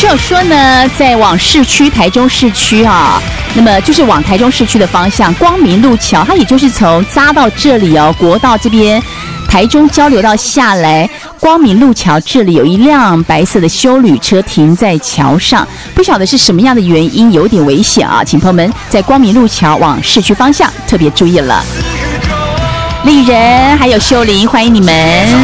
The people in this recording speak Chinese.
只有说呢，在往市区台中市区啊，那么就是往台中市区的方向，光明路桥，它也就是从匝到这里哦，国道这边台中交流道下来，光明路桥这里有一辆白色的休旅车停在桥上，不晓得是什么样的原因，有点危险啊，请朋友们在光明路桥往市区方向特别注意了。丽人还有秀玲，欢迎你们。